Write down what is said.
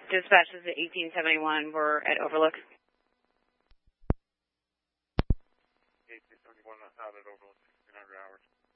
dispatches at 1871 were at Overlook. 1871 out at Overlook, 1600 hours.